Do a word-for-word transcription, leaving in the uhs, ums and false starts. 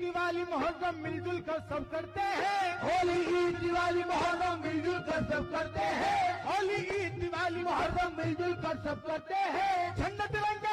दिवाली मुहर्रम मिलजुल कर सब करते हैं। होली ईद दिवाली मुहर्रम मिलजुल कर सब करते हैं। होली ईद दिवाली मुहर्रम मिलजुल कर सब करते हैं। झंडा तिरंगा